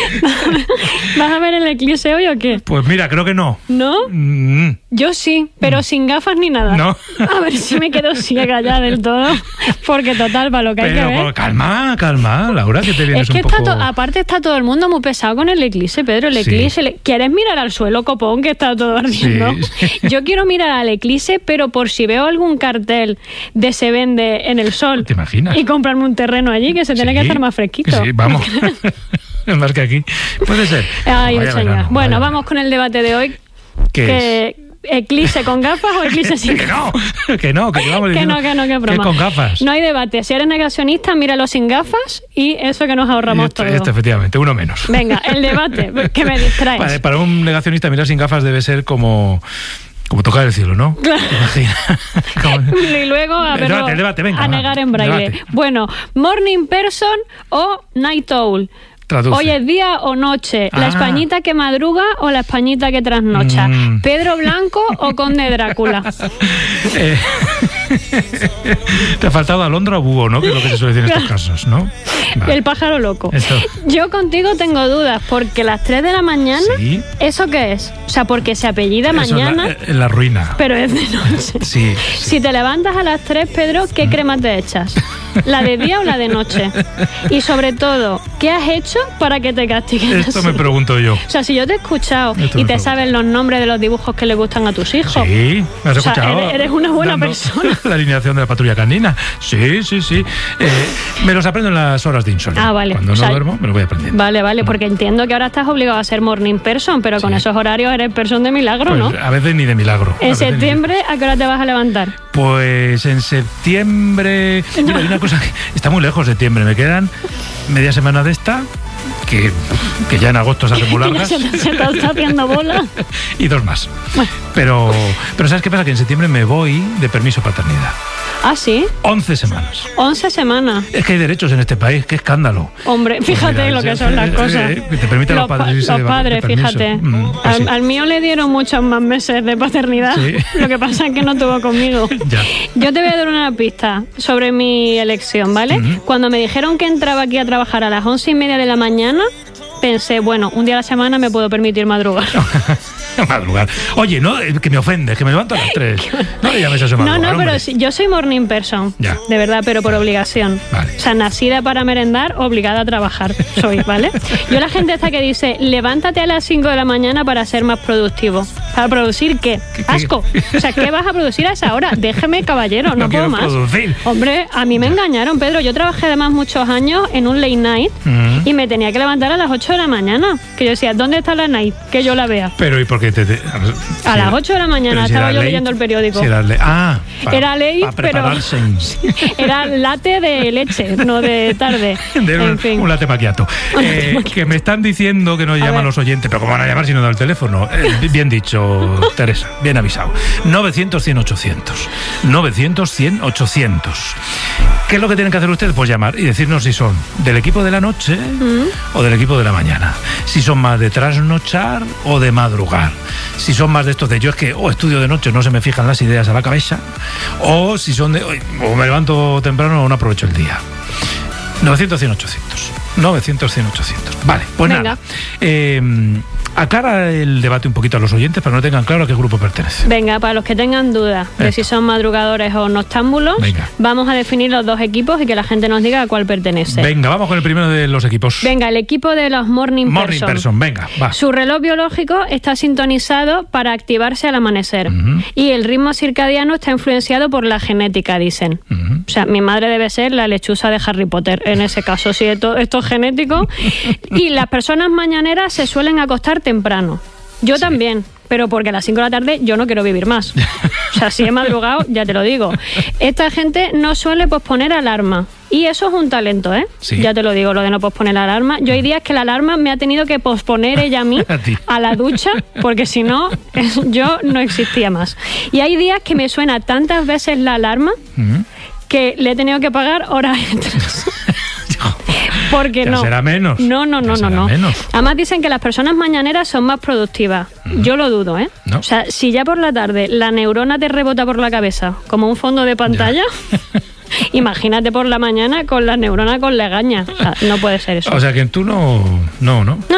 ¿Vas a ver el eclipse hoy o qué? Pues mira, creo que no. ¿No? Yo sí, pero sin gafas ni nada. No. A ver si me quedo ciega ya del todo, porque total, para lo que hay que ver. Pero calma, Laura, que te vienes Es que un poco... aparte está todo el mundo muy pesado con el eclipse, Pedro. El eclipse. ¿Quieres mirar al suelo, copón, que está todo ardiendo? Sí. Yo quiero mirar al eclipse, pero por si veo algún cartel de se vende en el sol. ¿Te imaginas? Y comprarme un terreno allí, que se tiene que estar más fresquito. Sí, vamos. Más que aquí. Puede ser. Ay, Vaya señor. verano, Bueno, vaya vamos con el debate de hoy. ¿Qué es? ¿Eclipse con gafas o eclipse sin gafas? Que no, que llevamos diciendo que broma. que con gafas. No hay debate. Si eres negacionista, míralo sin gafas y eso que nos ahorramos todo. Esto, efectivamente, uno menos. Venga, el debate, que me distraes. Para un negacionista, mirar sin gafas debe ser como tocar el cielo, ¿no? Claro. Y luego a verlo, el debate, venga, a negar en braille. Debate. Bueno, morning person o night owl. Traduce. Hoy es día o noche, la españita que madruga o la españita que trasnocha, Pedro Blanco o Conde Drácula. Te ha faltado alondra o búho, ¿no? Que es lo que se suele decir en estos casos, ¿no? Vale. El pájaro loco. Eso. Yo contigo tengo dudas, porque las 3 de la mañana, ¿Sí? ¿eso qué es? O sea, porque se apellida mañana, es la ruina. pero es de noche. Sí. Si te levantas a las 3, Pedro, ¿qué crema te echas? ¿La de día o la de noche? Y sobre todo, ¿qué has hecho para que te castiguen Esto así? me pregunto yo. O sea, si yo te he escuchado y te sabes los nombres de los dibujos que le gustan a tus hijos. Sí, me has o sea, escuchado. Eres una buena persona. La alineación de la patrulla canina. Sí. Me los aprendo en las horas de insomnio. Ah, vale. Cuando no duermo, me lo voy aprendiendo. Vale, porque entiendo que ahora estás obligado a ser morning person, pero con esos horarios eres person de milagro, Pues, ¿no? a veces ni de milagro. En septiembre, ¿a qué hora te vas a levantar? Pues en septiembre... Mira, hay una cosa que está muy lejos, septiembre. Me quedan media semana de esta, que ya en agosto se hacen muy largas. Se te está haciendo bola. Y 2 más. Bueno. Pero ¿sabes qué pasa? Que en septiembre me voy de permiso paternidad. ¿Ah, sí? 11 semanas. 11 semanas. Es que hay derechos en este país, qué escándalo. Hombre, fíjate Pues mira, lo que son las cosas. Que te permiten los padres irse los padres, de permiso. fíjate. Pues sí. Al mío le dieron muchos más meses de paternidad. Sí. Lo que pasa es que no tuvo conmigo. Ya. Yo te voy a dar una pista sobre mi elección, ¿vale? Cuando me dijeron que entraba aquí a trabajar a las 11:30 de la mañana, pensé, bueno, un día a la semana me puedo permitir madrugar. Madrugar. Oye, no, que me ofendes, que me levanto a las 3. No le llames a eso madrugar, No, pero hombre. yo soy morning person. Ya. De verdad, pero por obligación. Vale. O sea, nacida para merendar, obligada a trabajar soy, ¿vale? Yo la gente esta que dice, levántate a las 5 de la mañana para ser más productivo. ¿Para producir qué? Asco. O sea, ¿qué vas a producir a esa hora? Déjeme, caballero, no puedo quiero más. producir. Hombre, a mí me engañaron, Pedro. Yo trabajé además muchos años en un late night y me tenía que levantar a las 8 de la mañana. Que yo decía, ¿dónde está la night? Que yo la vea. Pero ¿y por qué A las 8 de la mañana estaba yo late, leyendo el periódico. Si era late. Era ley, para pero prepararse. era latte de leche, no de tarde. En fin. Un latte macchiato. Que me están diciendo que no llaman ver. los oyentes, pero ¿cómo van a llamar si no dan el teléfono? Bien dicho, Teresa, bien avisado. 900-100-800. 900-100-800. ¿Qué es lo que tienen que hacer ustedes? Pues llamar y decirnos si son del equipo de la noche o del equipo de la mañana. Si son más de trasnochar o de madrugar. Si son más de estos de yo es que estudio de noche, no se me fijan las ideas a la cabeza. O si son de o me levanto temprano o no aprovecho el día. 900-100-800. 900-100-800. Vale, pues Venga. nada. Aclara el debate un poquito a los oyentes para que no tengan claro a qué grupo pertenece. Venga, para los que tengan dudas de si son madrugadores o noctámbulos, Venga. vamos a definir los dos equipos y que la gente nos diga a cuál pertenece. Venga, vamos con el primero de los equipos. Venga, el equipo de los morning person. Venga, va. Su reloj biológico está sintonizado para activarse al amanecer y el ritmo circadiano está influenciado por la genética, dicen. O sea, mi madre debe ser la lechuza de Harry Potter, en ese caso, sí, esto es genético. Y las personas mañaneras se suelen acostar temprano. Yo también, pero porque a las 5 de la tarde yo no quiero vivir más. O sea, si he madrugado, ya te lo digo. Esta gente no suele posponer alarma. Y eso es un talento, ¿eh? Sí. Ya te lo digo, lo de no posponer la alarma. Yo hay días que la alarma me ha tenido que posponer ella a mí, a la ducha, porque si no, yo no existía más. Y hay días que me suena tantas veces la alarma que le he tenido que pagar horas extras. Porque Ya no. será menos. No. Ya será menos. Además dicen que las personas mañaneras son más productivas. Yo lo dudo, ¿eh? No. O sea, si ya por la tarde la neurona te rebota por la cabeza como un fondo de pantalla, imagínate por la mañana con la neurona con legaña. O sea, no puede ser eso. O sea que tú no.